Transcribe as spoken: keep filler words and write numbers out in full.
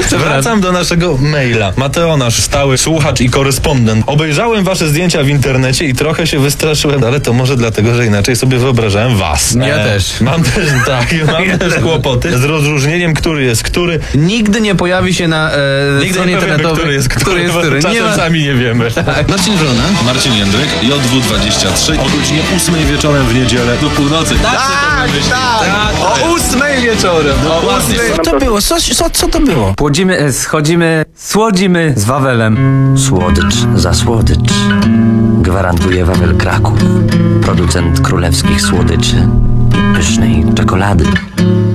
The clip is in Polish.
Wracam do naszego maila. Mateo, nasz stały słuchacz i korespondent. Obejrzałem wasze zdjęcia w internecie i trochę się wystraszyłem, ale to może dlatego, że inaczej sobie wyobrażałem was. Ja e, też. Mam też, tak, mam ja też też. kłopoty z rozróżnieniem, który jest który. Nigdy nie pojawi się na e, Nigdy stronie nie powiemy, internetowej, który jest który. który jest który. Czasem Nie ma... sami nie wiemy. Marcin Żona. Marcin Jędryk, J W dwadzieścia trzy, o godzinie ósmej wieczorem w niedzielę do północy. Tak, tak. O ósmej wieczorem. O ósmej. Co to było? Co, co, co to było? Płodzimy, e, schodzimy, słodzimy z Wawelem. Słodycz za słodycz. Gwarantuje Wawel Kraków. Producent królewskich słodyczy i pysznej czekolady.